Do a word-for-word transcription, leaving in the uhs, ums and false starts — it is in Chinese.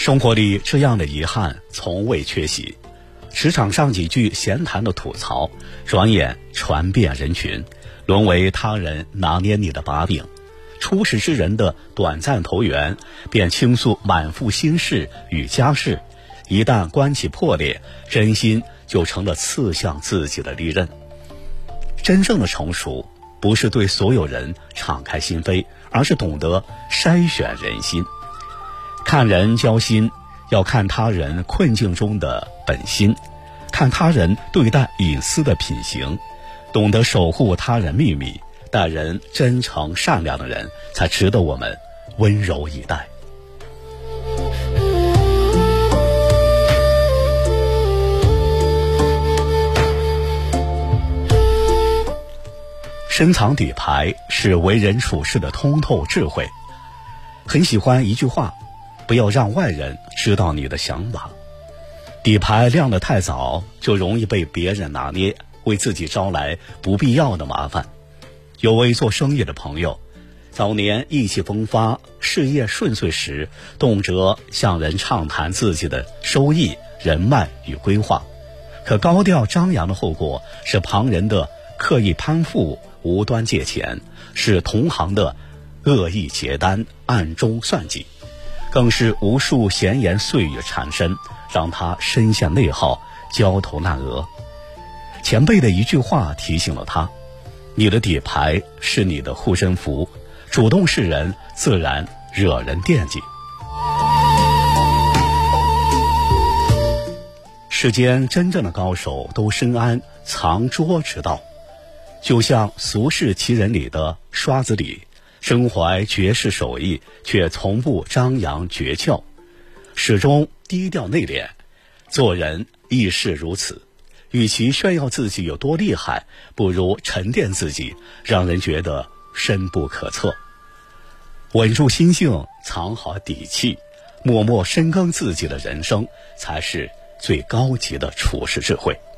生活里这样的遗憾从未缺席，职场上几句闲谈的吐槽，转眼传遍人群，沦为他人拿捏你的把柄。初识之人的短暂投缘，便倾诉满腹心事与家事，一旦关系破裂，真心就成了刺向自己的利刃。真正的成熟，不是对所有人敞开心扉，而是懂得筛选人心。看人交心，要看他人困境中的本心，看他人对待隐私的品行，懂得守护他人秘密，待人真诚善良的人，才值得我们温柔以待。深藏底牌是为人处事的通透智慧。很喜欢一句话，不要让外人知道你的想法。底牌亮得太早，就容易被别人拿捏，为自己招来不必要的麻烦。有位做生意的朋友，早年意气风发，事业顺遂时，动辄向人畅谈自己的收益、人脉与规划。可高调张扬的后果是旁人的刻意攀附、无端借钱，是同行的恶意结单、暗中算计，更是无数闲言碎语缠身，让他深陷内耗，焦头烂额。前辈的一句话提醒了他，你的底牌是你的护身符，主动示人，自然惹人惦记。世间真正的高手都深谙藏拙之道，就像俗世奇人里的刷子李，身怀绝世手艺，却从不张扬诀窍，始终低调内敛。做人亦是如此，与其炫耀自己有多厉害，不如沉淀自己，让人觉得深不可测。稳住心性，藏好底气，默默深耕自己的人生，才是最高级的处世智慧。